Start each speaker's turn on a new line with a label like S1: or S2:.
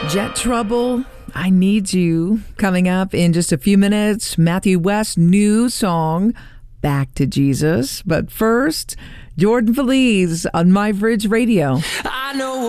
S1: Jet Trouble, I Need You. Coming up in just a few minutes, Matthew West's new song, Back to Jesus. But first, Jordan Feliz on My Bridge Radio.
S2: I know